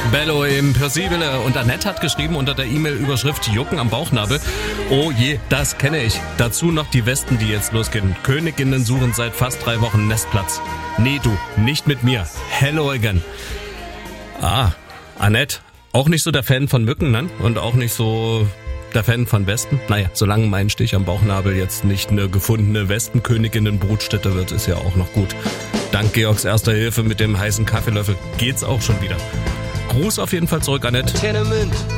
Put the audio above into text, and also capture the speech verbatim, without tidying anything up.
Bello Impossibile. Und Annette hat geschrieben unter der E-Mail-Überschrift Jucken am Bauchnabel. Oh je, das kenne ich. Dazu noch die Westen, die jetzt losgehen. Königinnen suchen seit fast drei Wochen Nestplatz. Nee, du, nicht mit mir. Hello again. Ah, Annette, auch nicht so der Fan von Mücken, ne? Und auch nicht so der Fan von Wespen. Naja, solange mein Stich am Bauchnabel jetzt nicht eine gefundene Wespenköniginnen-Brutstätte wird, ist ja auch noch gut. Dank Georgs erster Hilfe mit dem heißen Kaffeelöffel geht's auch schon wieder. Gruß auf jeden Fall zurück, Annette. Tenement.